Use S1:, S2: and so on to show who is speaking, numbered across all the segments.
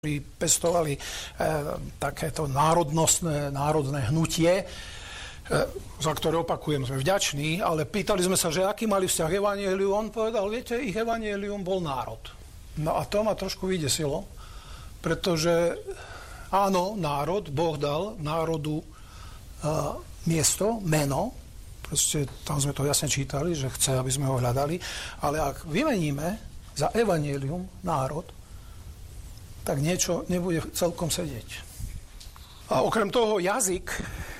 S1: pestovali takéto národné hnutie, za ktoré, opakujem, sme vďační, ale pýtali sme sa, že aký mali vzťah k evanjeliu. On povedal, viete, ich evanjelium bol národ. No a to ma trošku vydesilo, pretože áno, národ, Boh dal národu miesto, meno, proste tam sme to jasne čítali, že chce, aby sme ho hľadali, ale ak vymeníme za evanjelium národ, tak niečo nebude celkom sedieť. A okrem toho jazyk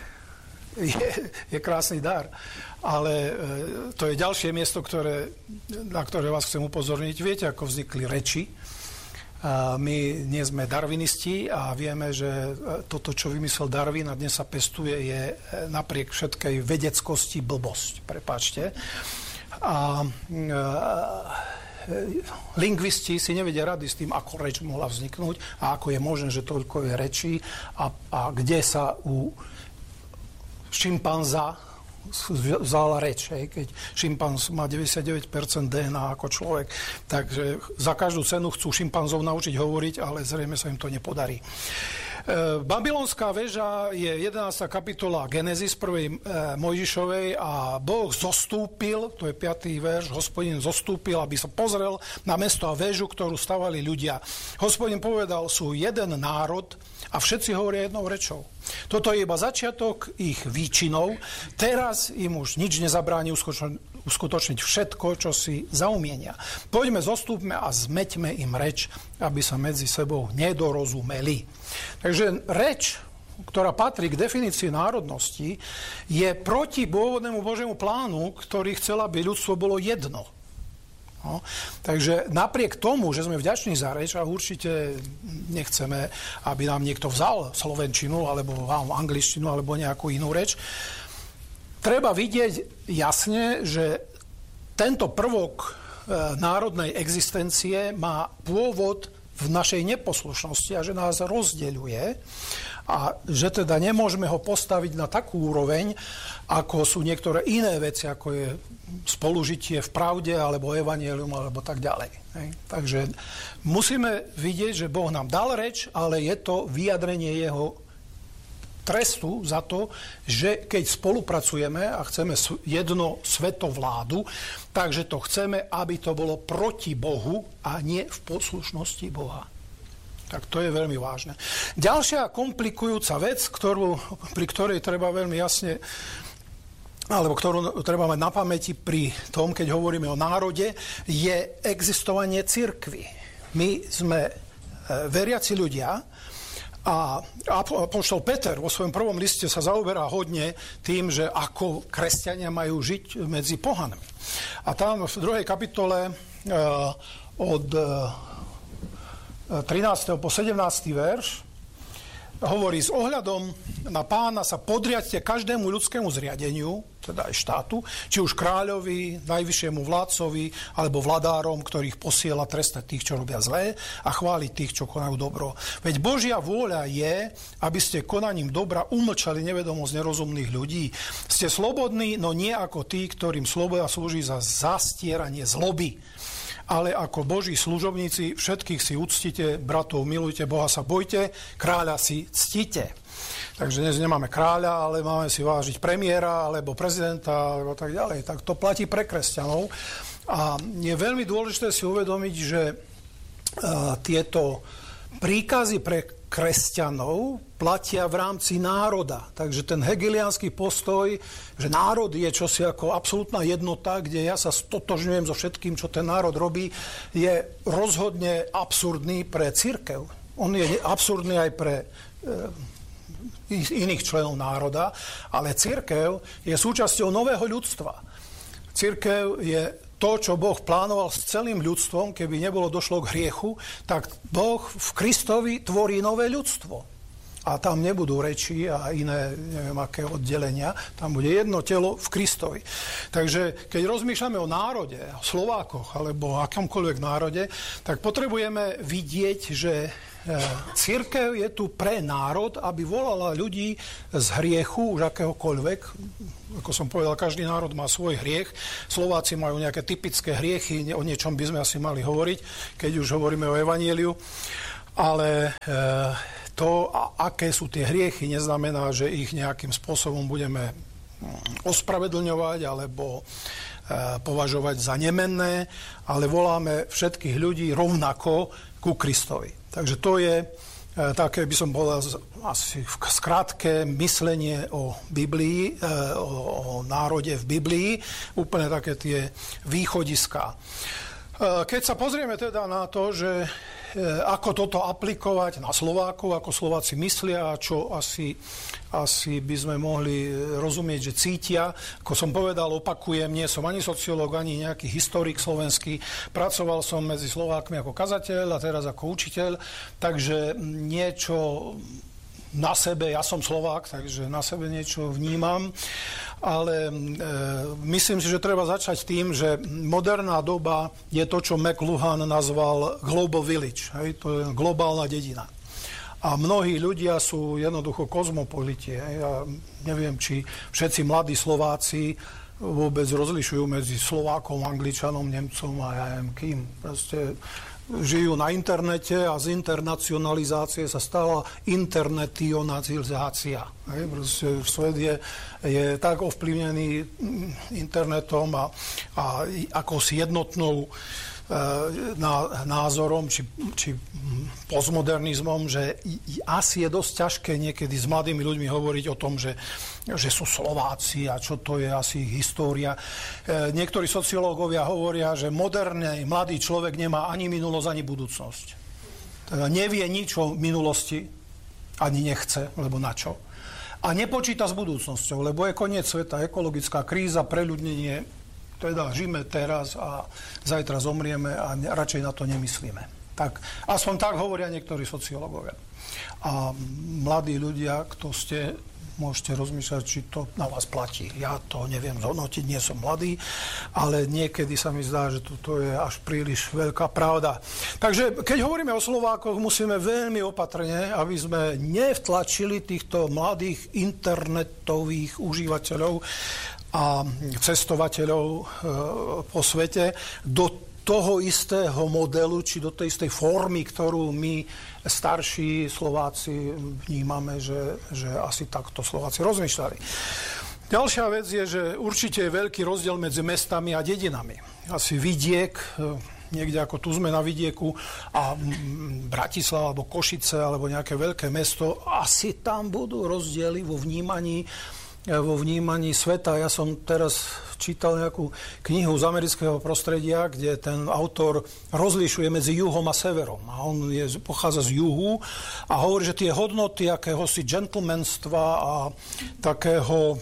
S1: je krásny dar, ale to je ďalšie miesto, na ktoré vás chcem upozorniť. Viete, ako vznikli reči? My nie sme darwinisti a vieme, že toto, čo vymyslel Darwin a dnes sa pestuje, je napriek všetkej vedeckosti blbosť. Prepáčte. A lingvisti si nevedia rady s tým, ako reč mohla vzniknúť a ako je možné, že toľko je rečí a kde sa u šimpanza vzala reč, keď šimpanz má 99% DNA ako človek, takže za každú cenu chcú šimpanzov naučiť hovoriť, ale zrejme sa im to nepodarí. Babylonská väža je 11. kapitola Genesis 1. Mojžišovej a Boh zostúpil, to je 5. verš, Hospodin zostúpil, aby sa pozrel na mesto a väžu, ktorú stavali ľudia. Hospodin povedal, sú jeden národ a všetci hovoria jednou rečou. Toto je iba začiatok ich výčinov, teraz im už nič nezabráni uskutočniť všetko, čo si zaumienia. Poďme, zostúpme a zmeťme im reč, aby sa medzi sebou nedorozumeli. Takže reč, ktorá patrí k definícii národnosti, je proti pôvodnému Božiemu plánu, ktorý chcel, aby ľudstvo bolo jedno. No, takže napriek tomu, že sme vďační za reč a určite nechceme, aby nám niekto vzal slovenčinu alebo vám angličtinu alebo nejakú inú reč, treba vidieť jasne, že tento prvok národnej existencie má pôvod v našej neposlušnosti a že nás rozdeľuje a že teda nemôžeme ho postaviť na takú úroveň, ako sú niektoré iné veci, ako je spolužitie v pravde alebo evanjelium alebo tak ďalej. Takže musíme vidieť, že Boh nám dal reč, ale je to vyjadrenie jeho trestu za to, že keď spolupracujeme a chceme jedno svetovládu, takže to chceme, aby to bolo proti Bohu a nie v poslušnosti Boha. Tak to je veľmi vážne. Ďalšia komplikujúca vec, pri ktorej treba veľmi jasne, alebo ktorú treba mať na pamäti pri tom, keď hovoríme o národe, je existovanie cirkvi. My sme veriaci ľudia, a apoštol Peter vo svojom prvom liste sa zaoberá hodne tým, že ako kresťania majú žiť medzi pohanmi. A tam v 2. kapitole od 13. po 17. verš hovorí, s ohľadom na Pána sa podriadte každému ľudskému zriadeniu, teda aj štátu, či už kráľovi, najvyššiemu vládcovi, alebo vladárom, ktorých posiela trestať tých, čo robia zlé a chváliť tých, čo konajú dobro. Veď Božia vôľa je, aby ste konaním dobra umlčali nevedomosť nerozumných ľudí. Ste slobodní, no nie ako tí, ktorým sloboda slúži za zastieranie zloby. Ale ako Boží služobníci všetkých si uctite, bratov milujte, Boha sa bojte, kráľa si ctite. Takže dnes nemáme kráľa, ale máme si vážiť premiéra, alebo prezidenta, alebo tak ďalej. Tak to platí pre kresťanov. A je veľmi dôležité si uvedomiť, že tieto príkazy pre kresťanov platia v rámci národa. Takže ten hegeliánsky postoj, že národ je čosi ako absolútna jednota, kde ja sa stotožňujem so všetkým, čo ten národ robí, je rozhodne absurdný pre cirkev. On je absurdný aj pre iných členov národa, ale cirkev je súčasťou nového ľudstva. Cirkev je to, čo Boh plánoval s celým ľudstvom, keby nebolo došlo k hriechu, tak Boh v Kristovi tvorí nové ľudstvo. A tam nebudú reči a iné, neviem aké oddelenia, tam bude jedno telo v Kristovi. Takže keď rozmýšľame o národe, o Slovákoch alebo o akomkoľvek národe, tak potrebujeme vidieť, že cirkev je tu pre národ, aby volala ľudí z hriechu, už akéhokoľvek. Ako som povedal, každý národ má svoj hriech. Slováci majú nejaké typické hriechy, o niečom by sme asi mali hovoriť, keď už hovoríme o evanjeliu. Ale to, aké sú tie hriechy, neznamená, že ich nejakým spôsobom budeme ospravedlňovať alebo považovať za nemenné, ale voláme všetkých ľudí rovnako ku Kristovi. Takže to je také, by som povedal, asi v skrátke myslenie o Biblii, o národe v Biblii, úplne také tie východiská. Keď sa pozrieme teda na to, že ako toto aplikovať na Slovákov, ako Slováci myslia, čo asi by sme mohli rozumieť, že cítia. Ako som povedal, opakujem, nie som ani sociológ, ani nejaký historik slovenský. Pracoval som medzi Slovákmi ako kazateľ a teraz ako učiteľ, takže niečo na sebe, ja som Slovák, takže na sebe niečo vnímam, ale myslím si, že treba začať tým, že moderná doba je to, čo McLuhan nazval Global Village, hej, to je globálna dedina. A mnohí ľudia sú jednoducho kozmopoliti. Ja neviem, či všetci mladí Slováci vôbec rozlišujú medzi Slovákom, Angličanom, Nemcom a ja neviem kým. Proste žijú na internete a z internacionalizácie sa stala internetionalizácia. Proste svet je tak ovplyvnený internetom a akousi jednotnou názorom či postmodernizmom, že asi je dosť ťažké niekedy s mladými ľuďmi hovoriť o tom, že sú Slováci a čo to je asi história. Niektorí sociológovia hovoria, že moderný mladý človek nemá ani minulosť, ani budúcnosť. Teda nevie nič o minulosti, ani nechce, lebo na čo. A nepočíta s budúcnosťou, lebo je koniec sveta, ekologická kríza, preľudnenie. Teda žijeme teraz a zajtra zomrieme a radšej na to nemyslíme. Tak, aspoň tak hovoria niektorí sociológovia. A mladí ľudia, kto ste, môžete rozmýšľať, či to na vás platí. Ja to neviem zhodnotiť, nie som mladý, ale niekedy sa mi zdá, že toto je až príliš veľká pravda. Takže keď hovoríme o Slovákoch, musíme veľmi opatrne, aby sme nevtlačili týchto mladých internetových užívateľov a cestovateľov po svete do toho istého modelu, či do tej istej formy, ktorú my starší Slováci vnímame, že asi takto Slováci rozmýšľali. Ďalšia vec je, že určite je veľký rozdiel medzi mestami a dedinami. Asi vidiek, niekde ako tu sme na vidieku, a Bratislava alebo Košice alebo nejaké veľké mesto, asi tam budú rozdiely vo vnímaní sveta. Ja som teraz čítal nejakú knihu z amerického prostredia, kde ten autor rozlišuje medzi juhom a severom. A on pochádza z juhu a hovorí, že tie hodnoty akéhosi gentlemanstva a takého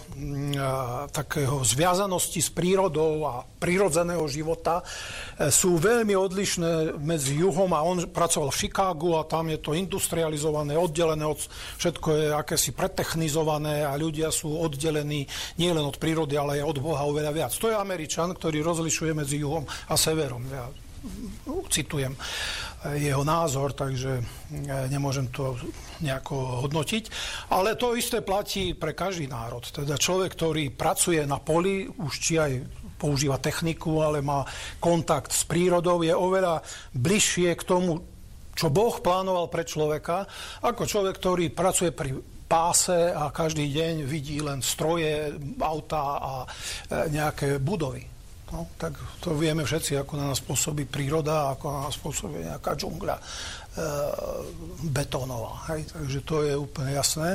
S1: zviazanosti s prírodou a prírodzeného života sú veľmi odlišné medzi juhom, a on pracoval v Chicagu a tam je to industrializované, oddelené od, všetko je akési pretechnizované a ľudia sú oddelení nielen od prírody, ale aj od Boha oveľa viac. To je Američan, ktorý rozlišuje medzi juhom a severom. Ja citujem jeho názor, takže nemôžem to nejako hodnotiť. Ale to isté platí pre každý národ. Teda človek, ktorý pracuje na poli, už či aj používa techniku, ale má kontakt s prírodou, je oveľa bližšie k tomu, čo Boh plánoval pre človeka, ako človek, ktorý pracuje pri páse a každý deň vidí len stroje, autá a nejaké budovy. No, tak to vieme všetci, ako na nás pôsobí príroda, ako na nás pôsobí nejaká džungľa betónová. Hej? Takže to je úplne jasné.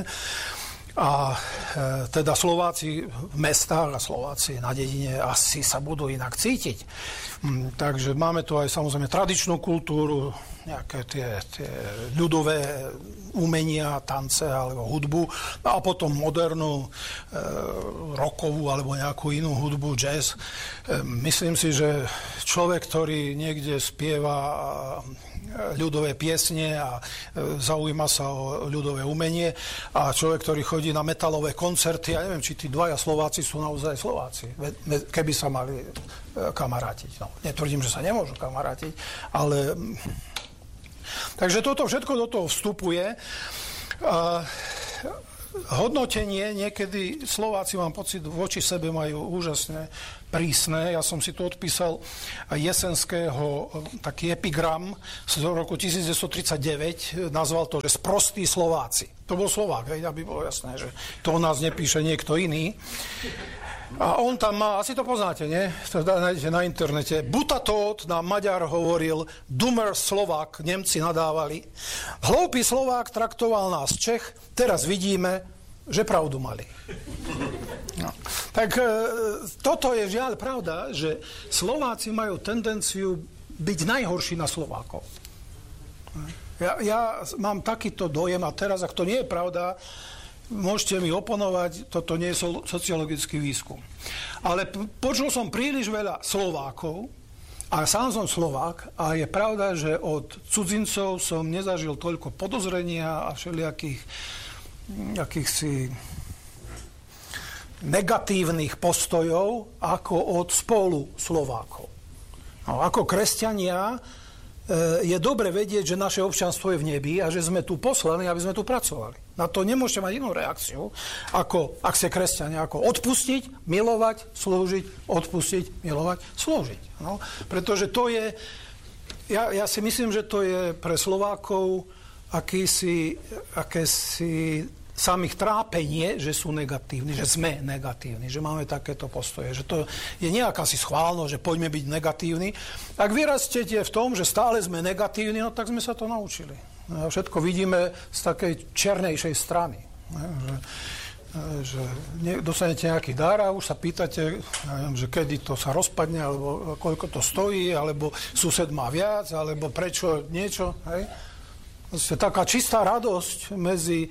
S1: A teda Slováci v mestách a Slováci na dedine asi sa budú inak cítiť. Takže máme tu aj samozrejme tradičnú kultúru, nejaké tie ľudové umenia, tance alebo hudbu, a potom modernú rockovú alebo nejakú inú hudbu, jazz. Myslím si, že človek, ktorý niekde spieva ľudové piesne a zaujíma sa o ľudové umenie, a človek, ktorý chodí na metalové koncerty, ja neviem, či tí dvaja Slováci sú naozaj Slováci, keby sa mali kamarátiť. No, netvrdím, že sa nemôžu kamarátiť, ale takže toto všetko do toho vstupuje. hodnotenie niekedy Slováci, mám pocit, voči sebe majú úžasne prísne. Ja som si tu odpísal Jesenského taký epigram z roku 1939, nazval to, že sprostí Slováci. To bol Slovák, aby bolo jasné, že to o nás nepíše niekto iný. A on tam má, asi to poznáte, nie? To nájdete na internete. Butatót nám Maďar hovoril, Dummer Slovák, Nemci nadávali. Hloupý Slovák traktoval nás Čech, teraz vidíme, že pravdu mali. No. Tak toto je žiaľ pravda, že Slováci majú tendenciu byť najhorší na Slovákov. Ja mám takýto dojem, a teraz, ak to nie je pravda, môžete mi oponovať, toto nie je sociologický výskum. Ale počul som príliš veľa Slovákov, a sám som Slovák, a je pravda, že od cudzincov som nezažil toľko podozrenia a všelijakých akýchsi negatívnych postojov ako od spolu Slovákov. No, ako kresťania je dobre vedieť, že naše občianstvo je v nebi a že sme tu poslaní, aby sme tu pracovali. Na to nemôžete mať inú reakciu, ako, ak ste kresťania, ako odpustiť, milovať, slúžiť, odpustiť, milovať, slúžiť. No, pretože to je, ja si myslím, že to je pre Slovákov akési samých trápenie, že sú negatívni, že sme negatívni, že máme takéto postoje, že to je nejaká si schválnosť, že poďme byť negatívni. Ak vyrastete v tom, že stále sme negatívni, no tak sme sa to naučili. Všetko vidíme z takej černejšej strany. Že dostanete nejaký dar a už sa pýtate, neviem, že kedy to sa rozpadne, alebo koľko to stojí, alebo sused má viac, alebo prečo niečo. Hej? Taká čistá radosť medzi...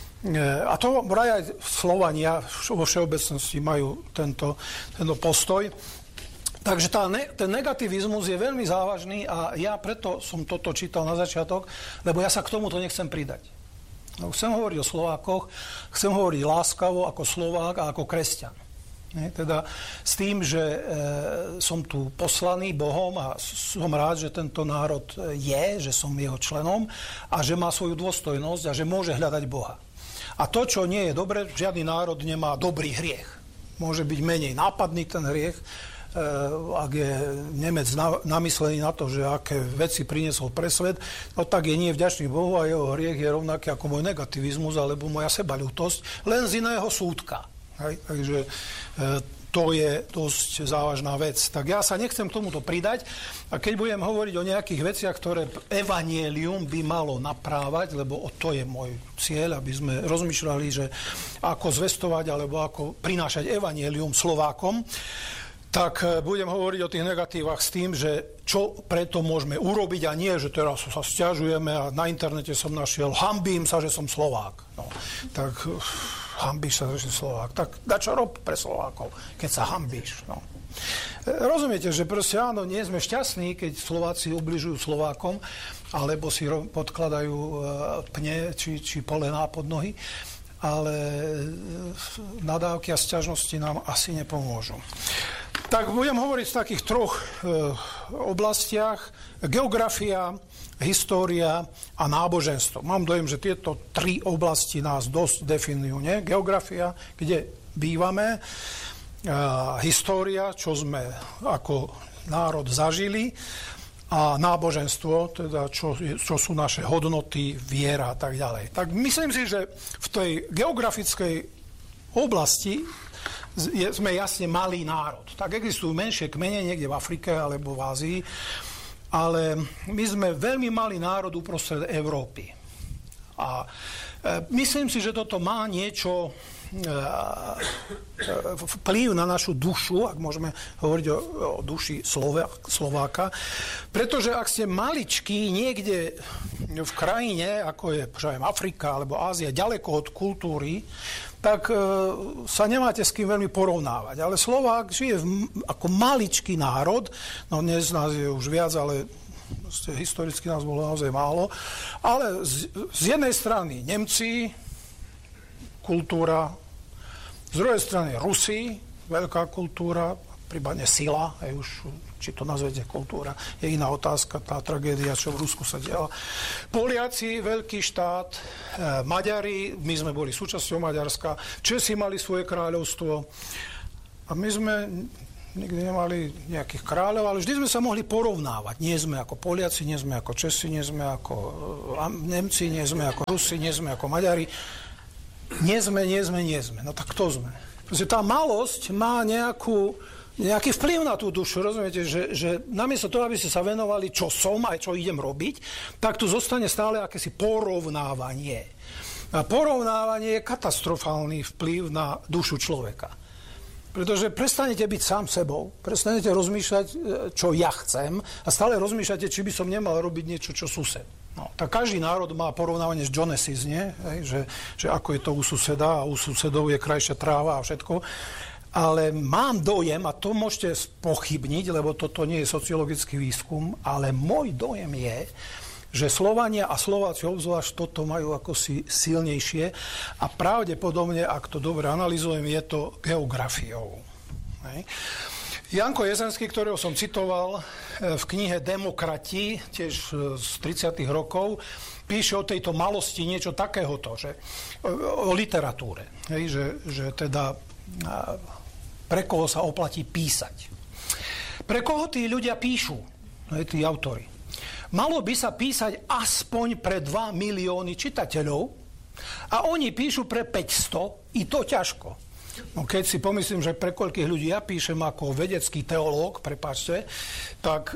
S1: A to vraj aj Slovania vo všeobecnosti majú tento postoj. Takže ten negativizmus je veľmi závažný a ja preto som toto čítal na začiatok, lebo ja sa k tomuto nechcem pridať. Chcem hovoriť o Slovákoch, chcem hovoriť láskavo ako Slovák a ako kresťan. Teda s tým, že som tu poslaný Bohom a som rád, že tento národ je, že som jeho členom a že má svoju dôstojnosť a že môže hľadať Boha. A to, čo nie je dobre, žiadny národ nemá dobrý hriech. Môže byť menej nápadný ten hriech, ak je Nemec namyslený na to, že aké veci priniesol pre svet, no tak je nie vďačný Bohu a jeho hriech je rovnaký ako môj negativizmus alebo moja sebaľútosť, len z iného súdka. Hej? Takže to je dosť závažná vec. Tak ja sa nechcem k tomuto pridať a keď budem hovoriť o nejakých veciach, ktoré evanjelium by malo naprávať, lebo to je môj cieľ, aby sme rozmýšľali, že ako zvestovať alebo ako prinášať evanjelium Slovákom, tak budem hovoriť o tých negatívach s tým, že čo preto môžeme urobiť a nie, že teraz sa sťažujeme a na internete som našiel, hanbím sa, že som Slovák. No, tak hanbíš sa, že si Slovák. Tak dačo rob pre Slovákov, keď sa hanbíš. No. Rozumiete, že proste áno, nie sme šťastní, keď Slováci ubližujú Slovákom, alebo si podkladajú pne či polená pod nohy, ale nadávky a sťažnosti nám asi nepomôžu. Tak budem hovoriť v takých troch oblastiach. Geografia, história a náboženstvo. Mám dojem, že tieto tri oblasti nás dosť definujú. Nie? Geografia, kde bývame, história, čo sme ako národ zažili, a náboženstvo, teda čo sú naše hodnoty, viera a tak ďalej. Tak myslím si, že v tej geografickej oblasti sme jasne malý národ. Tak existujú menšie kmene niekde v Afrike alebo v Ázii, ale my sme veľmi malý národ uprostred Európy. A myslím si, že toto má niečo vplyv na našu dušu, ak môžeme hovoriť o duši Slováka, pretože ak ste maličkí niekde v krajine, ako je Afrika alebo Ázia, ďaleko od kultúry, tak sa nemáte s kým veľmi porovnávať. Ale Slovák žije ako maličký národ, no dnes nás je už viac, ale historicky nás bolo naozaj málo, ale z jednej strany Nemci, kultúra, z druhej strany Rusi, veľká kultúra, prípadne sila, už či to nazvete kultúra, je iná otázka, tá tragédia, čo v Rusku sa diala. Poliaci, veľký štát, Maďari, my sme boli súčasťou Maďarska, Česi mali svoje kráľovstvo a my sme nikdy nemali nejakých kráľov, ale vždy sme sa mohli porovnávať. Nie sme ako Poliaci, nie sme ako Česi, nie sme ako Nemci, nie sme ako Rusi, nie sme ako Maďari. Nie sme. No tak kto sme? Pretože tá malosť má nejaký vplyv na tú dušu, rozumiete, že namiesto toho, aby ste sa venovali, čo som a čo idem robiť, tak tu zostane stále akési porovnávanie. A porovnávanie je katastrofálny vplyv na dušu človeka. Pretože prestanete byť sám sebou, prestanete rozmýšľať, čo ja chcem a stále rozmýšľate, či by som nemal robiť niečo, čo sused. No, tak každý národ má porovnávanie s Genesis, nie? Že ako je to u suseda a u susedov je krajšia tráva a všetko. Ale mám dojem, a to môžete spochybniť, lebo toto nie je sociologický výskum, ale môj dojem je, že Slovania a Slováci obzvlášť toto majú ako si silnejšie a pravdepodobne, ak to dobre analyzujem, je to geografiou. Janko Jesenský, ktorého som citoval v knihe Demokrati, tiež z 30. rokov, píše o tejto malosti niečo takéhoto, že o literatúre, že teda pre koho sa oplatí písať. Pre koho tí ľudia píšu, tí autori? Malo by sa písať aspoň pre 2 milióny čitateľov a oni píšu pre 500, i to ťažko. No keď si pomyslím, že pre koľkých ľudí ja píšem ako vedecký teológ, prepáčte, tak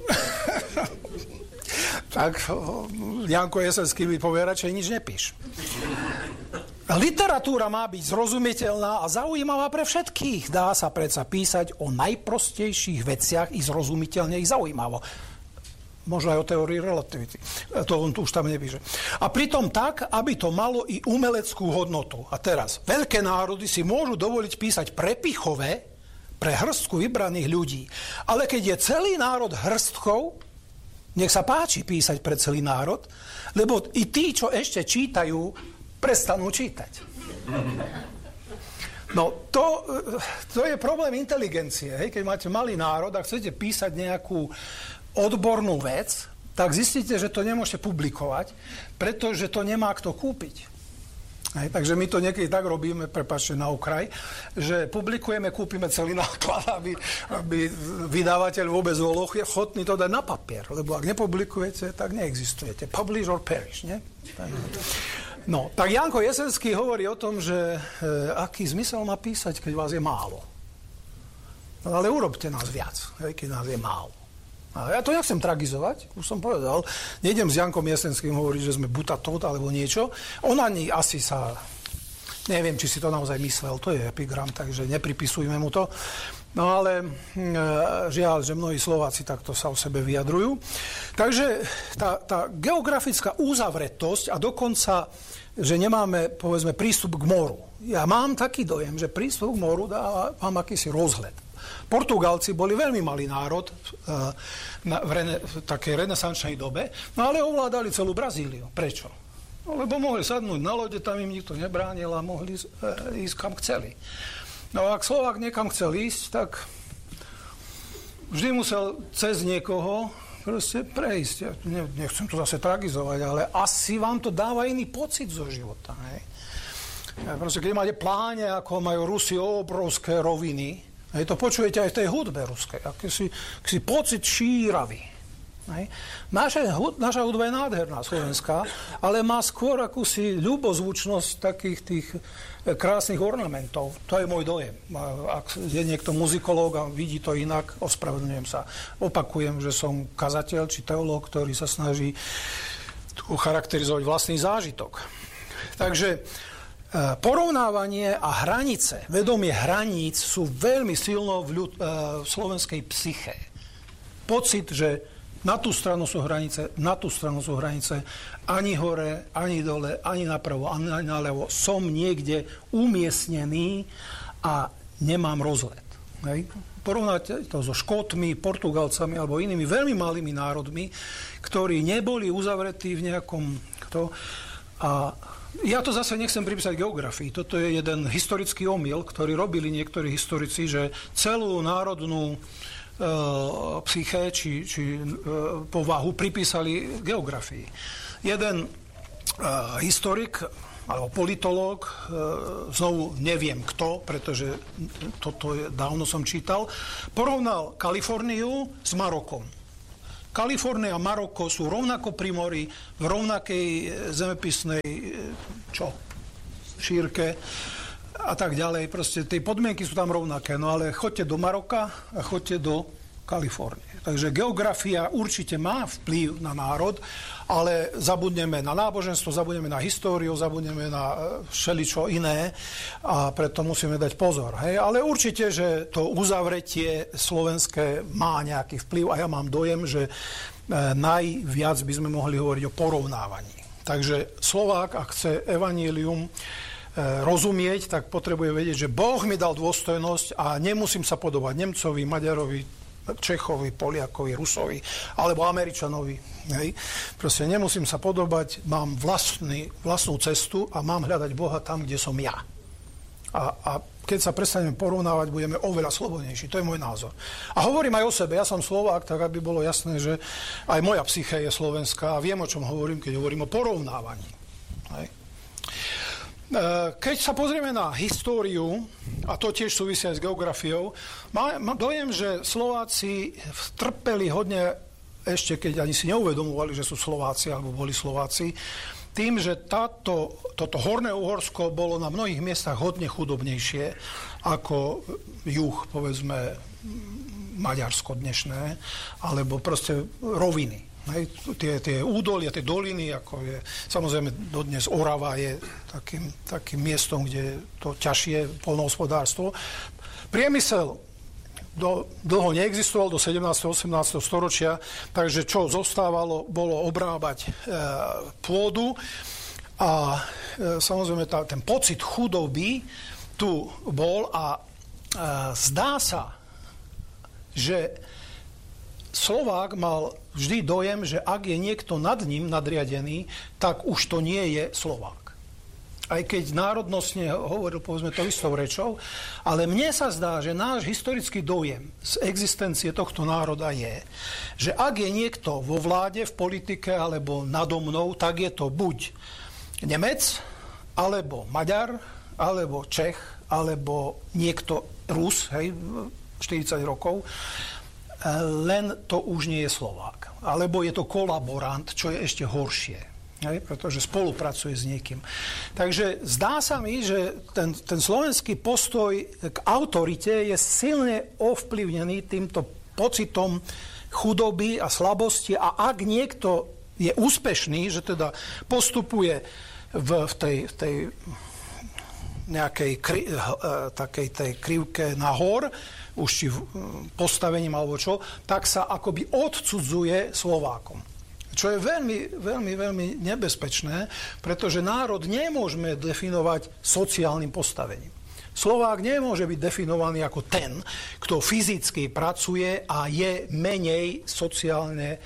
S1: Janko Jesenský mi povie, radšej nič nepíš. Literatúra má byť zrozumiteľná a zaujímavá pre všetkých. Dá sa predsa písať o najprostejších veciach i zrozumiteľne ich zaujímavo. Možno aj o teórii relativity. To on tu už tam nepíše. A pritom tak, aby to malo i umeleckú hodnotu. A teraz, veľké národy si môžu dovoliť písať prepichové pre hrstku vybraných ľudí. Ale keď je celý národ hrstkou, nech sa páči písať pre celý národ, lebo i tí, čo ešte čítajú, prestanú čítať. No, to je problém inteligencie. Hej? Keď máte malý národ a chcete písať nejakú odbornú vec, tak zistíte, že to nemôžete publikovať, pretože to nemá kto kúpiť. Hej, takže my to niekedy tak robíme, prepáčte na okraj, že publikujeme, kúpime celý náklad, aby vydavateľ vôbec bol ochotný to dať na papier. Lebo ak nepublikujete, tak neexistujete. Publish or perish, nie? No, tak Janko Jesenský hovorí o tom, že aký zmysel má písať, keď vás je málo. No, ale urobte nás viac, keď nás je málo. A ja to nechcem tragizovať, už som povedal. Nejdem s Jankom Jesenským hovoriť, že sme butatót alebo niečo. On ani asi sa... Neviem, či si to naozaj myslel, to je epigram, takže nepripisujme mu to. No ale žiaľ, že mnohí Slováci takto sa o sebe vyjadrujú. Takže tá geografická uzavretosť a dokonca, že nemáme, povedzme, prístup k moru. Ja mám taký dojem, že prístup k moru dáva vám akýsi rozhled. Portugalci boli veľmi malý národ v takej renesančnej dobe, no ale ovládali celú Brazíliu. Prečo? No, lebo mohli sadnúť na lode, tam im nikto nebránil a mohli ísť kam chceli. No a ak Slovák niekam chcel ísť, tak vždy musel cez niekoho proste prejsť. Ja nechcem to zase tragizovať, ale asi vám to dáva iný pocit zo života. Hej? Proste, keď máte pláne, ako majú Rusi obrovské roviny, hej, to počujete aj v tej hudbe ruskej, akýsi pocit šíravý. Naša hudba je nádherná, slovenská, ale má skôr akúsi ľubozvučnosť takých tých krásnych ornamentov. To je môj dojem. Ak je niekto muzikológ a vidí to inak, ospravedlňujem sa. Opakujem, že som kazateľ či teológ, ktorý sa snaží charakterizovať vlastný zážitok. Takže porovnávanie a hranice, vedomie hraníc sú veľmi silno v slovenskej psyche. Pocit, že na tú stranu sú hranice, na tú stranu sú hranice, ani hore, ani dole, ani napravo, ani naľavo. Som niekde umiestnený a nemám rozhled. Hej. Porovnáte to so Škótmi, Portugalcami alebo inými veľmi malými národmi, ktorí neboli uzavretí v nejakom A ja to zase nechcem pripísať geografii. Toto je jeden historický omyl, ktorý robili niektorí historici, že celú národnú psyché či povahu pripísali geografii. Jeden historik alebo politológ, znovu neviem kto, pretože toto dávno som čítal, porovnal Kaliforniu s Marokom. Kalifornia a Maroko sú rovnako pri mori, v rovnakej zemepisnej šírke a tak ďalej. Proste tie podmienky sú tam rovnaké. No ale choďte do Maroka a choďte do Kalifornie. Takže geografia určite má vplyv na národ, ale zabudneme na náboženstvo, zabudneme na históriu, zabudneme na všeličo iné a preto musíme dať pozor. Hej? Ale určite, že to uzavretie slovenské má nejaký vplyv a ja mám dojem, že najviac by sme mohli hovoriť o porovnávaní. Takže Slovák, ak chce evanjelium rozumieť, tak potrebuje vedieť, že Boh mi dal dôstojnosť a nemusím sa podobať Nemcovi, Maďarovi, Čechovi, Poliakovi, Rusovi alebo Američanovi. Hej. Proste nemusím sa podobať, mám vlastnú cestu a mám hľadať Boha tam, kde som ja. A keď sa prestaneme porovnávať, budeme oveľa slobodnejší. To je môj názor. A hovorím aj o sebe. Ja som Slovák, tak aby bolo jasné, že aj moja psyché je slovenská a viem, o čom hovorím, keď hovorím o porovnávaní. Hej. Keď sa pozrieme na históriu, a to tiež súvisia s geografiou, mám dojem, že Slováci trpeli hodne, ešte keď ani si neuvedomovali, že sú Slováci, alebo boli Slováci, tým, že toto Horné Uhorsko bolo na mnohých miestach hodne chudobnejšie ako juh, povedzme, Maďarsko dnešné, alebo proste roviny. Tie údolia, tie doliny, ako je, samozrejme dodnes Orava je takým miestom, kde je to ťažšie poľnohospodárstvo. Priemysel dlho neexistoval do 17. 18. storočia, takže čo zostávalo, bolo obrábať pôdu a samozrejme ten pocit chudoby tu bol a zdá sa, že Slovák mal vždy dojem, že ak je niekto nad ním nadriadený, tak už to nie je Slovák. Aj keď národnostne hovoril, povedzme, to istou rečou, ale mne sa zdá, že náš historický dojem z existencie tohto národa je, že ak je niekto vo vláde, v politike alebo nado mnou, tak je to buď Nemec, alebo Maďar, alebo Čech, alebo niekto Rus, hej, 40 rokov, len to už nie je Slovák. Alebo je to kolaborant, čo je ešte horšie. Hej? Pretože spolupracuje s niekým. Takže zdá sa mi, že ten slovenský postoj k autorite je silne ovplyvnený týmto pocitom chudoby a slabosti. A ak niekto je úspešný, že teda postupuje v tej nejakej takej tej krivke nahor, už či postavením alebo čo, tak sa akoby odcudzuje Slovákom. Čo je veľmi, veľmi, veľmi nebezpečné, pretože národ nemôžeme definovať sociálnym postavením. Slovák nemôže byť definovaný ako ten, kto fyzicky pracuje a je menej sociálne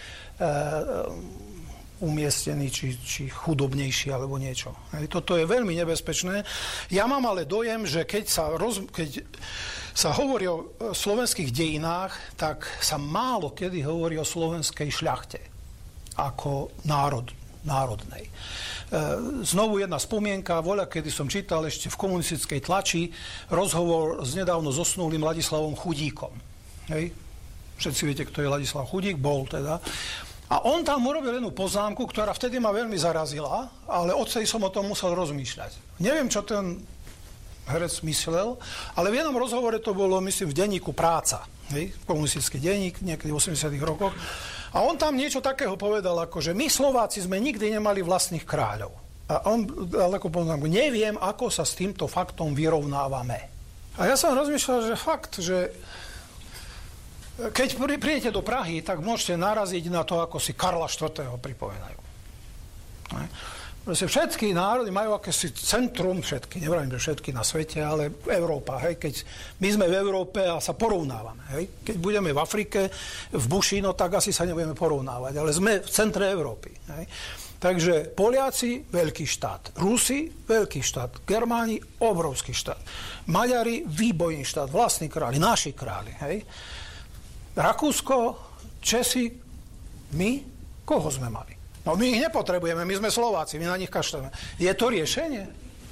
S1: umiestnený, či chudobnejší, alebo niečo. Toto je veľmi nebezpečné. Ja mám ale dojem, že keď sa hovorí o slovenských dejinách, tak sa málo kedy hovorí o slovenskej šľachte ako národnej. Znovu jedna spomienka, voľa, kedy som čítal ešte v komunistickej tlači rozhovor s nedávno zosnulým Ladislavom Chudíkom. Hej? Všetci viete, kto je Ladislav Chudík, bol teda. A on tam urobil jednu poznámku, ktorá vtedy ma veľmi zarazila, ale odtedy som o tom musel rozmýšľať. Neviem, čo ten herec myslel, ale v jednom rozhovore to bolo, myslím, v denníku Práca, komunistický denník, niekedy v 80. rokoch. A on tam niečo takého povedal, ako že my Slováci sme nikdy nemali vlastných kráľov. A on dal ako poznámku, neviem, ako sa s týmto faktom vyrovnávame. A ja som rozmýšľal, že fakt, že keď prídete do Prahy, tak môžete naraziť na to, ako si Karla IV. Pripovedajú. Proste všetky národy majú akési centrum, všetky, nevravím, že všetky na svete, ale Európa. Hej, keď my sme v Európe a sa porovnávame. Hej. Keď budeme v Afrike, v buši, no tak asi sa nebudeme porovnávať, ale sme v centre Európy. Hej. Takže Poliaci, veľký štát. Rusi, veľký štát. Germáni, obrovský štát. Maďari, výbojný štát, vlastní králi, naši králi. Hej? Rakúsko, Česi, my, koho sme mali? No my ich nepotrebujeme, my sme Slováci, my na nich kašľame. Je to riešenie?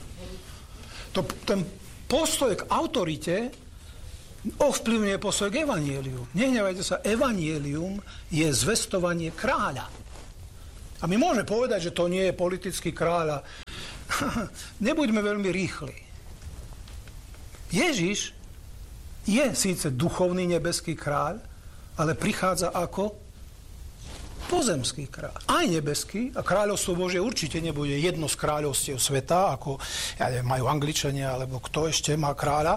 S1: Ten postoj k autorite ovplyvňuje postoj k evanjeliu. Nehnevajte sa, evanjelium je zvestovanie kráľa. A my môžeme povedať, že to nie je politický kráľ. Nebuďme veľmi rýchli. Ježiš je síce duchovný nebeský kráľ, ale prichádza ako pozemský kráľ. Aj nebeský, a kráľovstvo Božie určite nebude jedno z kráľovstiev sveta, ako majú Angličania, alebo kto ešte má kráľa.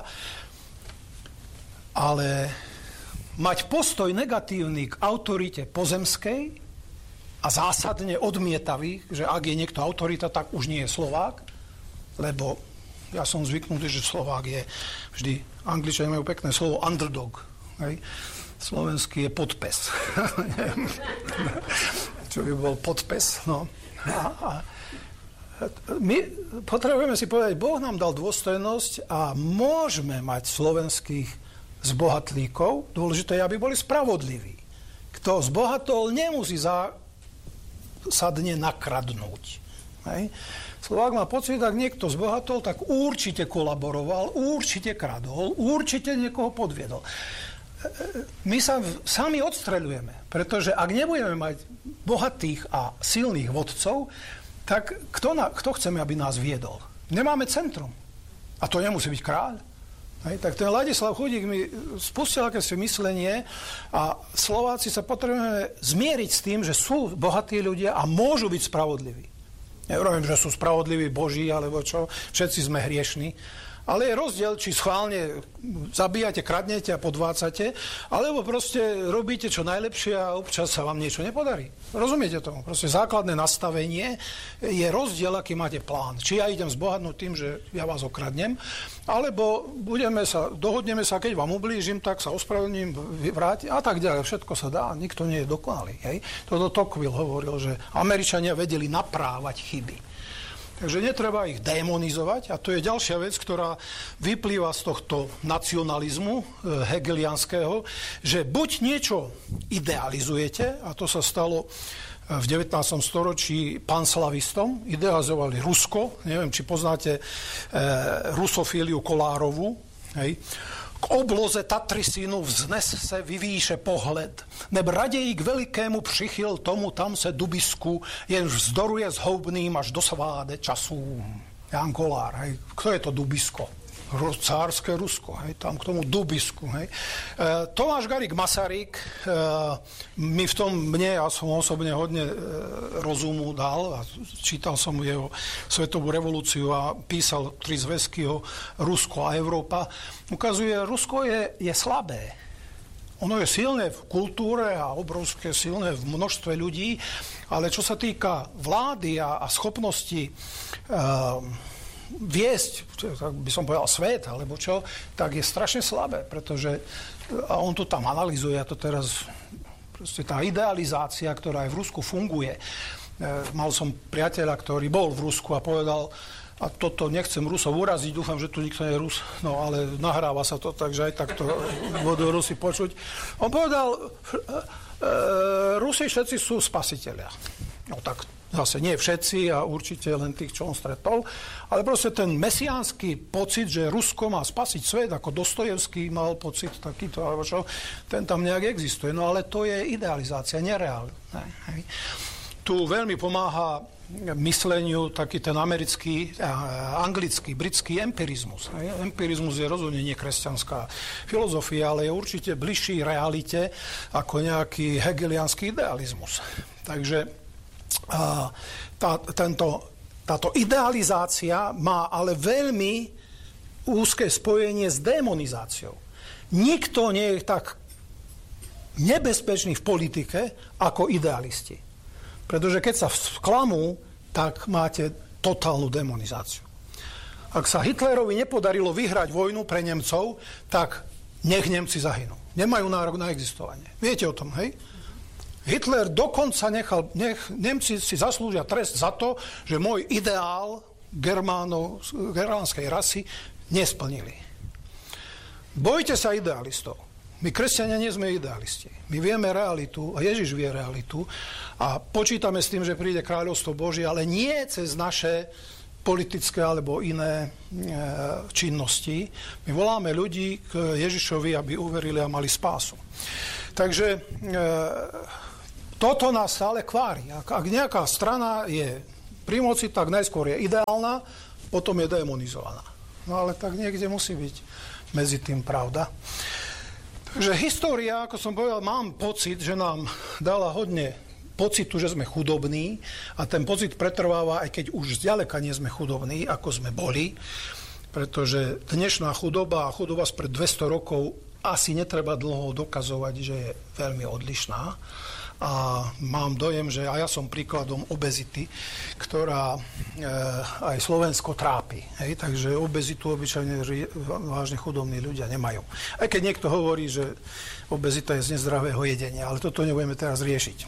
S1: Ale mať postoj negatívny k autorite pozemskej a zásadne odmietavý, že ak je niekto autorita, tak už nie je Slovák, lebo ja som zvyknutý, že Slovák je vždy, Angličania majú pekné slovo underdog, hej? Slovenský je podpes. Čo by bol podpes, no. My potrebujeme si povedať, Boh nám dal dôstojnosť a môžeme mať slovenských zbohatlíkov, dôležité je, aby boli spravodliví. Kto zbohatol, nemusí zásadne nakradnúť. Hej. Slovák má pocit, ak niekto zbohatol, tak určite kolaboroval, určite kradol, určite niekoho podviedol. My sa sami odstreľujeme, pretože ak nebudeme mať bohatých a silných vodcov, tak kto chceme, aby nás viedol? Nemáme centrum. A to nemusí byť kráľ. Hej, tak ten Ladislav Chudík mi spustil akési myslenie a Slováci sa potrebujeme zmieriť s tým, že sú bohatí ľudia a môžu byť spravodliví. Neviem, že sú spravodliví Boží, alebo čo, všetci sme hriešní. Ale je rozdiel, či schválne zabíjate, kradnete a podvádzate, alebo proste robíte čo najlepšie a občas sa vám niečo nepodarí. Rozumiete tomu? Proste základné nastavenie je rozdiel, aký máte plán. Či ja idem zbohatnúť tým, že ja vás okradnem, alebo dohodneme sa, keď vám ublížim, tak sa ospravedlním, vrátim a tak ďalej. Všetko sa dá, nikto nie je dokonalý. Hej? Toto Tocqueville hovoril, že Američania vedeli naprávať chyby. Takže netreba ich demonizovať a to je ďalšia vec, ktorá vyplýva z tohto nacionalizmu hegelianského, že buď niečo idealizujete, a to sa stalo v 19. storočí panslavistom, idealizovali Rusko, neviem, či poznáte rusofíliu Kolárovu, hej, k obloze Tatry synu vznes se vyvýše pohled, neb raději k velikému přichyl tomu tam se dubisku, jenž vzdoruje zhoubným až do sváde časům. Jan Kolár, hej. Kto je to dubisko? Cárske Rusko, hej, tam k tomu dubisku. Hej. Tomáš Garrigue Masaryk mi v tom, ja som osobne hodne rozumu dal a čítal som jeho Svetovú revolúciu a písal 3 zväzky o Rusko a Európa. Ukazuje, Rusko je slabé. Ono je silné v kultúre a obrovské silné v množstve ľudí, ale čo sa týka vlády a schopnosti viesť, tak by som povedal, svet, alebo čo, tak je strašne slabé, pretože, a on to tam analyzuje, a to teraz, proste tá idealizácia, ktorá aj v Rusku funguje. Mal som priateľa, ktorý bol v Rusku a povedal, a toto nechcem Rusov uraziť, dúfam, že tu nikto nie je Rus, no ale nahráva sa to, takže aj tak to budú Rusi počuť. On povedal, Rusi všetci sú spasitelia. No tak zase nie všetci a určite len tých, čo on stretol, ale proste ten mesiánsky pocit, že Rusko má spasiť svet, ako Dostojevský mal pocit takýto, alebo čo, ten tam nejak existuje. No ale to je idealizácia, nereálna. Tu veľmi pomáha mysleniu taký ten americký, anglický, britský empirizmus. Empirizmus je rozhodne nie kresťanská filozofia, ale je určite bližší realite ako nejaký hegeliánsky idealizmus. Takže táto idealizácia má ale veľmi úzke spojenie s démonizáciou. Nikto nie je tak nebezpečný v politike ako idealisti. Pretože keď sa sklamú, tak máte totálnu demonizáciu. Ak sa Hitlerovi nepodarilo vyhrať vojnu pre Nemcov, tak nech Nemci zahynú. Nemajú nárok na existovanie. Viete o tom, hej? Hitler dokonca Nemci si zaslúžia trest za to, že môj ideál germánskej rasy nesplnili. Bojte sa idealistov. My, kresťania, nie sme idealisti. My vieme realitu, a Ježiš vie realitu, a počítame s tým, že príde kráľovstvo Božie, ale nie cez naše politické alebo iné činnosti. My voláme ľudí k Ježišovi, aby uverili a mali spásu. Takže toto nás stále kvári. Ak nejaká strana je pri moci, tak najskôr je ideálna, potom je demonizovaná. No ale tak niekde musí byť medzi tým pravda. Takže história, ako som povedal, mám pocit, že nám dala hodne pocitu, že sme chudobní, a ten pocit pretrváva, aj keď už zďaleka nie sme chudobní, ako sme boli, pretože dnešná chudoba a chudoba spred 200 rokov asi netreba dlho dokazovať, že je veľmi odlišná. A mám dojem, že aj ja som príkladom obezity, ktorá aj Slovensko trápi. Hej? Takže obezitu obyčajne vážne chudobní ľudia nemajú. Aj keď niekto hovorí, že obezita je z nezdravého jedenia, ale toto nebudeme teraz riešiť.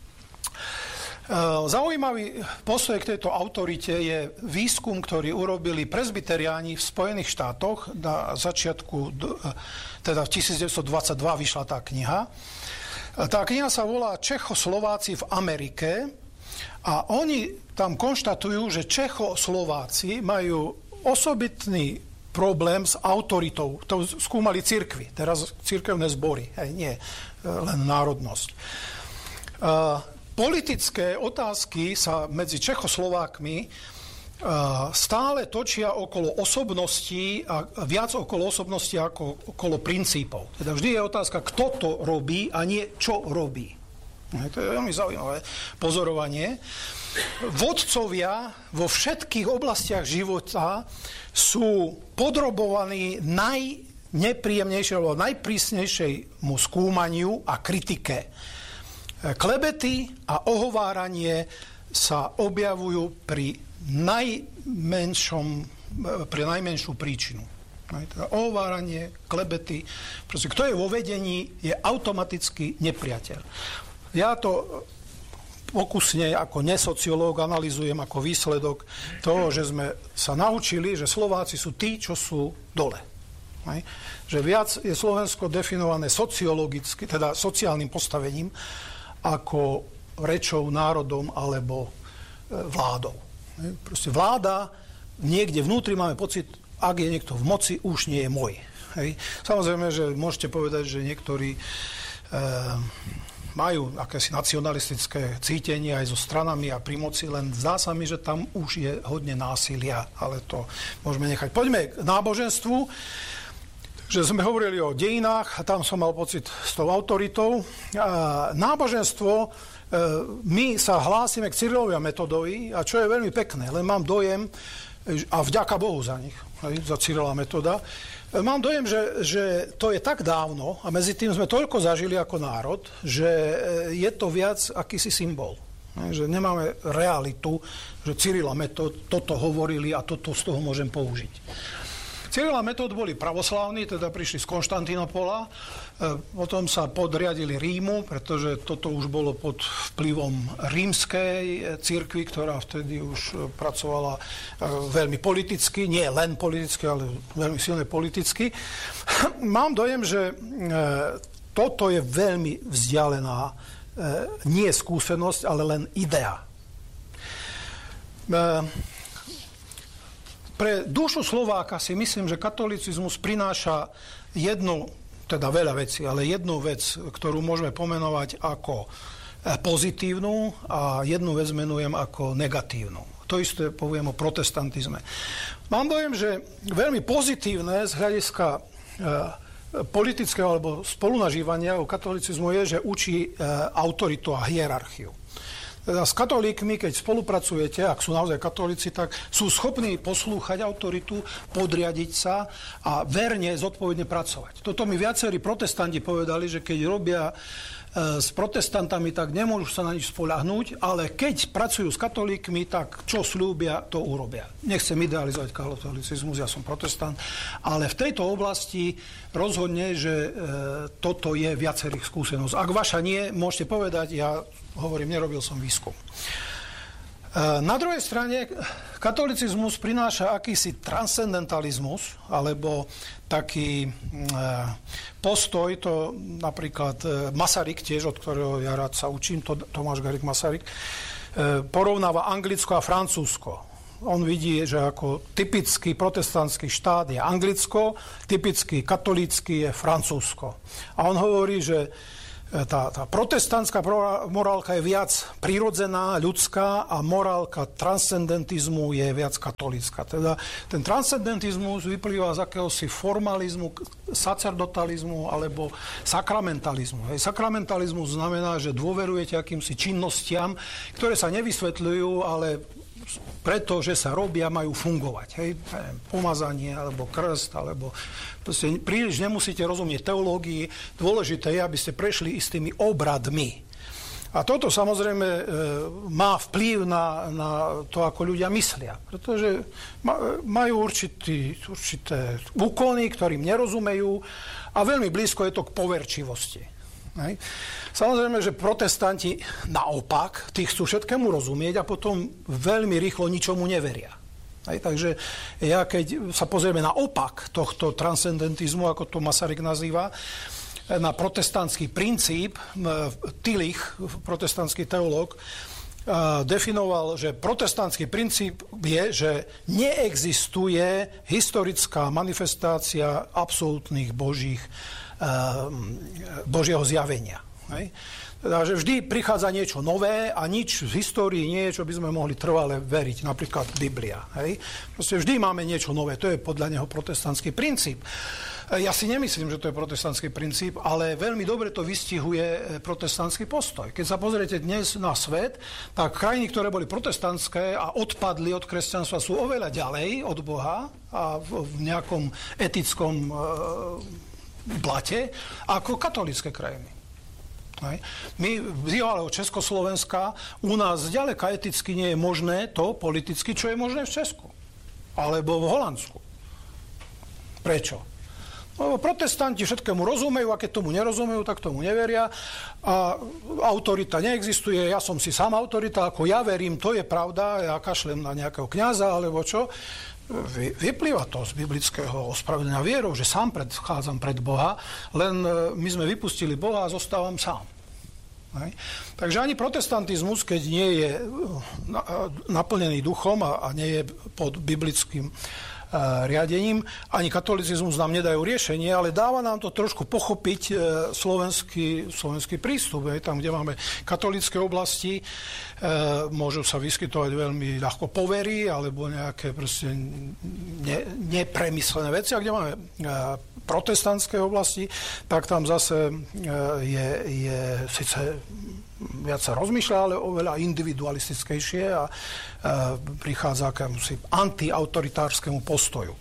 S1: Zaujímavý postoj k tejto autorite je výskum, ktorý urobili presbyteriáni v Spojených štátoch na začiatku, teda v 1922 vyšla tá kniha. Tá kniha sa volá Čechoslováci v Amerike a oni tam konštatujú, že Čechoslováci majú osobitný problém s autoritou. To skúmali cirkvi, teraz cirkevné zbory, nie len národnosť. Politické otázky sa medzi Čechoslovákmi stále točia okolo osobností a viac okolo osobností ako okolo princípov. Teda vždy je otázka, kto to robí a nie čo robí. To je veľmi zaujímavé pozorovanie. Vodcovia vo všetkých oblastiach života sú podrobovaní najnepríjemnejšej alebo najprísnejšiemu skúmaniu a kritike. Klebety a ohováranie sa objavujú pri najmenšiu príčinu. Teda ohováranie, klebety. Proste, kto je vo vedení, je automaticky nepriateľ. Ja to pokusne ako nesociológ analyzujem ako výsledok toho, že sme sa naučili, že Slováci sú tí, čo sú dole. Že viac je Slovensko definované sociologicky, teda sociálnym postavením, ako rečou, národom alebo vládou. Proste vláda, niekde vnútri máme pocit, ak je niekto v moci, už nie je môj. Hej. Samozrejme, že môžete povedať, že niektorí majú akési nacionalistické cítenie aj so stranami a pri moci, len zdá sa mi, že tam už je hodne násilia, ale to môžeme nechať. Poďme k náboženstvu, že sme hovorili o dejinách a tam som mal pocit s tou autoritou. Náboženstvo, my sa hlásime k Cyrilovi a Metodovi, a čo je veľmi pekné, len mám dojem, a vďaka Bohu za nich, za Cyrila a Metoda, mám dojem, že to je tak dávno a medzi tým sme toľko zažili ako národ, že je to viac akýsi symbol. Že nemáme realitu, že Cyril a Metod toto hovorili a toto z toho môžem použiť. Cyril a Metod boli pravoslávni, teda prišli z Konštantínopola, potom sa podriadili Rímu, pretože toto už bolo pod vplyvom rímskej cirkvi, ktorá vtedy už pracovala veľmi politicky, nie len politicky, ale veľmi silne politicky. Mám dojem, že toto je veľmi vzdialená nie skúsenosť, ale len idea. Pre dušu Slováka si myslím, že katolicizmus prináša jednu, teda veľa vecí, ale jednu vec, ktorú môžeme pomenovať ako pozitívnu a jednu vec menujem ako negatívnu. To isté poviem o protestantizme. Mám dojem, že veľmi pozitívne z hľadiska politického alebo spolunažívania u katolicizmu je, že učí autoritu a hierarchiu. Teda s katolíkmi, keď spolupracujete, ak sú naozaj katolíci, tak sú schopní poslúchať autoritu, podriadiť sa a verne, zodpovedne pracovať. Toto mi viacerí protestanti povedali, že keď robia s protestantami, tak nemôžu sa na nič spoľahnúť, ale keď pracujú s katolíkmi, tak čo sľúbia, to urobia. Nechcem idealizovať katolicizmus, ja som protestant, ale v tejto oblasti rozhodne, že toto je viacerých skúsenosť. Ak vaša nie, môžete povedať, ja hovorím, nerobil som výskum. Na druhej strane katolicizmus prináša akýsi transcendentalizmus, alebo taký postoj, to napríklad Masaryk tiež, od ktorého ja rád sa učím, Tomáš Garrigue Masaryk, porovnáva Anglicko a Francúzsko. On vidí, že ako typický protestantský štát je Anglicko, typický katolícky je Francúzsko. A on hovorí, že tá protestantská morálka je viac prirodzená, ľudská a morálka transcendentizmu je viac katolícka. Teda ten transcendentizmus vyplýva z akéhosi formalizmu, sacerdotalizmu alebo sakramentalizmu. Sakramentalizmus znamená, že dôverujete akýmsi činnostiam, ktoré sa nevysvetľujú, ale preto, že sa robia, majú fungovať. Hej? Pomazanie, alebo krst, alebo proste príliš nemusíte rozumieť teológii. Dôležité je, aby ste prešli istými obradmi. A toto samozrejme má vplyv na to, ako ľudia myslia. Pretože majú určité úkony, ktorým nerozumejú a veľmi blízko je to k poverčivosti. Hej. Samozrejme, že protestanti naopak, tí chcú všetkému rozumieť a potom veľmi rýchlo ničomu neveria. Hej. Takže keď sa pozrieme na opak tohto transcendentizmu, ako to Masaryk nazýva, na protestantský princíp, Tillich, protestantský teológ, definoval, že protestantský princíp je, že neexistuje historická manifestácia absolútnych Božieho zjavenia. Hej. Teda, že vždy prichádza niečo nové a nič v histórii nie je, čo by sme mohli trvale veriť, napríklad Biblia. Hej. Proste vždy máme niečo nové, to je podľa neho protestantský princíp. Ja si nemyslím, že to je protestantský princíp, ale veľmi dobre to vystihuje protestantský postoj. Keď sa pozriete dnes na svet, tak krajiny, ktoré boli protestantské a odpadli od kresťanstva, sú oveľa ďalej od Boha a v nejakom etickom blate ako katolícke krajiny. My bývalého Československa, u nás zďaleka eticky nie je možné to politicky, čo je možné v Česku. Alebo v Holandsku. Prečo? Lebo protestanti všetkému rozumejú a keď tomu nerozumejú, tak tomu neveria. A autorita neexistuje, ja som si sám autorita, ako ja verím, to je pravda, ja kašlem na nejakého kňaza alebo čo. Vyplýva to z biblického ospravedlnenia vierou, že sám predchádzam pred Boha, len my sme vypustili Boha a zostávam sám. Hej. Takže ani protestantizmus, keď nie je naplnený duchom a nie je pod biblickým riadením, ani katolicizmus nám nedajú riešenie, ale dáva nám to trošku pochopiť slovenský prístup. Tam, kde máme katolícke oblasti, môžu sa vyskytovať veľmi ľahko povery alebo nejaké proste nepremyslené veci. A kde máme protestantské oblasti, tak tam zase je síce viac sa rozmýšľa, ale oveľa individualistickejšie a prichádza k antiautoritárskému postoju.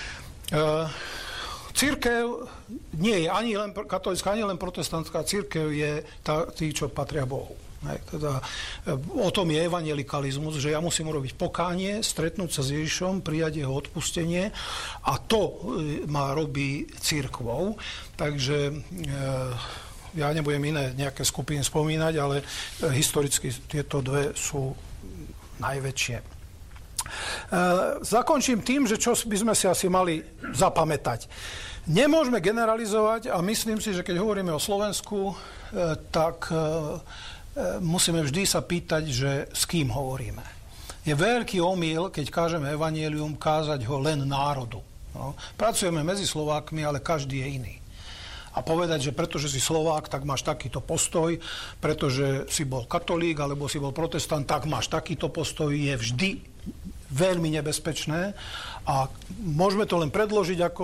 S1: Cirkev nie je ani len katolícka, ani len protestantská. Cirkev je tí, čo patria Bohu. Teda, o tom je evanjelikalizmus, že ja musím urobiť pokánie, stretnúť sa s Ježišom, prijať jeho odpustenie a to ma robí cirkvou. Takže ja nebudem iné nejaké skupiny spomínať, ale historicky tieto dve sú najväčšie. Zakončím tým, že čo by sme si asi mali zapamätať. Nemôžeme generalizovať a myslím si, že keď hovoríme o Slovensku, tak musíme vždy sa pýtať, že s kým hovoríme. Je veľký omyl, keď kážeme evanjelium, kázať ho len národu. No, pracujeme medzi Slovákmi, ale každý je iný. A povedať, že pretože si Slovák, tak máš takýto postoj, pretože si bol katolík alebo si bol protestant, tak máš takýto postoj, je vždy veľmi nebezpečné a môžeme to len predložiť ako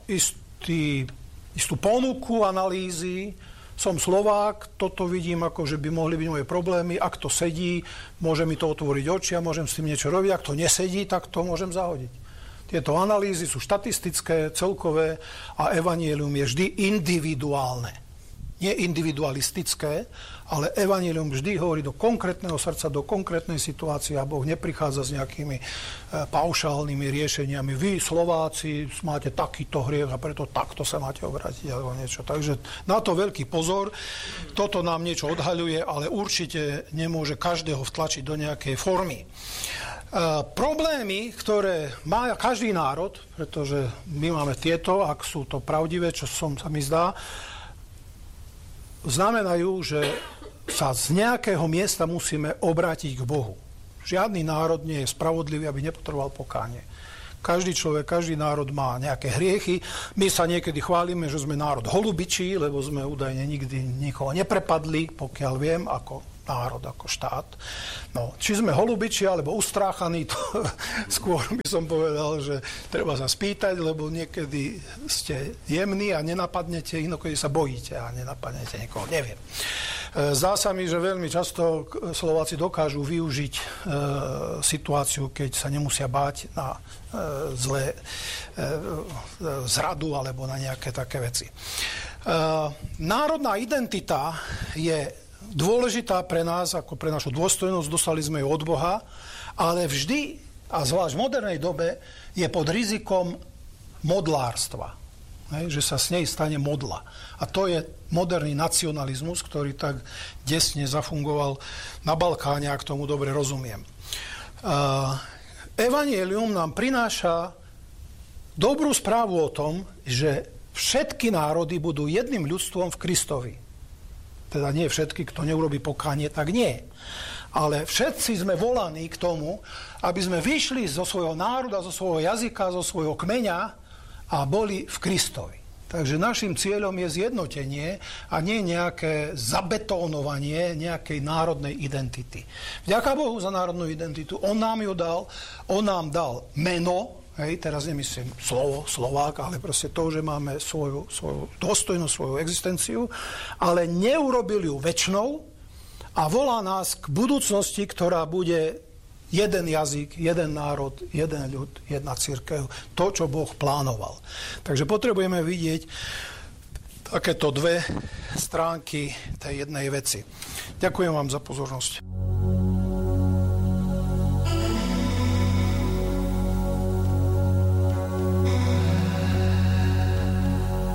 S1: istú ponuku analýzy. Som Slovák, toto vidím ako, že by mohli byť moje problémy, ak to sedí, môže mi to otvoriť oči a môžem s tým niečo robiť, ak to nesedí, tak to môžem zahodiť. Tieto analýzy sú štatistické, celkové a evanjelium je vždy individuálne. nie individualistické, ale evanjelium vždy hovorí do konkrétneho srdca, do konkrétnej situácie a Boh neprichádza s nejakými paušálnymi riešeniami. Vy, Slováci, máte takýto hriech a preto takto sa máte obrátiť alebo niečo. Takže na to veľký pozor. Toto nám niečo odhaľuje, ale určite nemôže každého vtlačiť do nejakej formy. Problémy, ktoré má každý národ, pretože my máme tieto, ak sú to pravdivé, čo sa mi zdá, znamenajú, že sa z nejakého miesta musíme obrátiť k Bohu. Žiadny národ nie je spravodlivý, aby nepotreboval pokánie. Každý človek, každý národ má nejaké hriechy. My sa niekedy chválime, že sme národ holubičí, lebo sme údajne nikdy nikoho neprepadli, pokiaľ viem, ako národ, ako štát. No, či sme holubiči alebo ustráchaní, to skôr by som povedal, že treba sa spýtať, lebo niekedy ste jemní a nenapadnete, inokedy sa bojíte a nenapadnete niekoho, neviem. Zdá sa mi, že veľmi často Slováci dokážu využiť situáciu, keď sa nemusia báť na zlé zradu alebo na nejaké také veci. Národná identita je dôležitá pre nás, ako pre našu dôstojnosť, dostali sme ju od Boha, ale vždy, a zvlášť v modernej dobe, je pod rizikom modlárstva. Že sa s nej stane modla. A to je moderný nacionalizmus, ktorý tak desne zafungoval na Balkáne, ak tomu dobre rozumiem. Evanjelium nám prináša dobrú správu o tom, že všetky národy budú jedným ľudstvom v Kristovi. Teda nie všetky, kto neurobí pokánie, tak nie. Ale všetci sme volaní k tomu, aby sme vyšli zo svojho národa, zo svojho jazyka, zo svojho kmeňa a boli v Kristovi. Takže našim cieľom je zjednotenie a nie nejaké zabetónovanie nejakej národnej identity. Vďaka Bohu za národnú identitu. On nám ju dal, on nám dal meno, hej, teraz nemyslím slovo, Slovák, ale proste to, že máme svoju dôstojnosť, svoju existenciu, ale neurobil ju večnou a volá nás k budúcnosti, ktorá bude jeden jazyk, jeden národ, jeden ľud, jedna cirkev, to, čo Boh plánoval. Takže potrebujeme vidieť takéto dve stránky tej jednej veci. Ďakujem vám za pozornosť.